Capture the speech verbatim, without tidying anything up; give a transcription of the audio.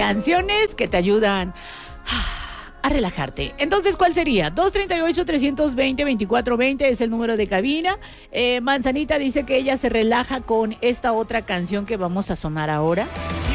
canciones que te ayudan a relajarte. Entonces, ¿cuál sería? dos treinta y ocho, trescientos veinte, veinticuatro veinte es el número de cabina. Eh, Manzanita dice que ella se relaja con esta otra canción que vamos a sonar ahora.